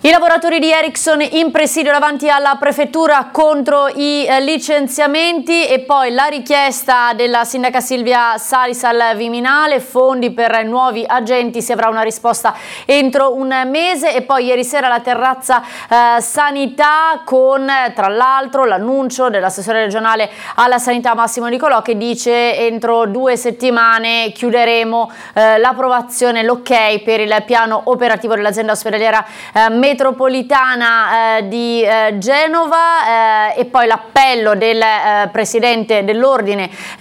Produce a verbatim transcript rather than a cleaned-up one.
I lavoratori di Ericsson in presidio davanti alla prefettura contro i eh, licenziamenti e poi la richiesta della sindaca Silvia Salis al Viminale, fondi per nuovi agenti, si avrà una risposta entro un mese. E poi ieri sera la terrazza eh, sanità con tra l'altro l'annuncio dell'assessore regionale alla sanità Massimo Nicolò che dice entro due settimane chiuderemo eh, l'approvazione, l'ok per il piano operativo dell'azienda ospedaliera eh, metropolitana eh, di eh, Genova eh, e poi l'appello del eh, presidente dell'ordine